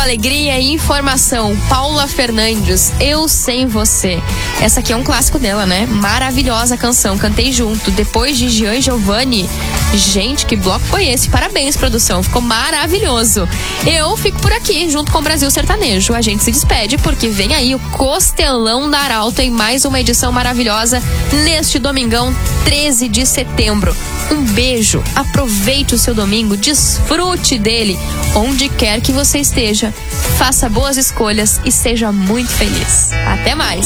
alegria e informação. Paula Fernandes, Eu Sem Você. Essa aqui é um clássico dela, né? Maravilhosa canção, cantei junto. Depois de Gian Giovanni. Gente, que bloco foi esse? Parabéns, produção, ficou maravilhoso. Eu fico por aqui, junto com o Brasil Sertanejo. A gente se despede, porque vem aí o Costelão da Arauto em mais uma edição maravilhosa neste domingão, 13 de setembro. Um beijo, aproveite o seu domingo, desfrute dele, onde quer que você esteja. Faça boas escolhas e seja muito feliz. Até mais!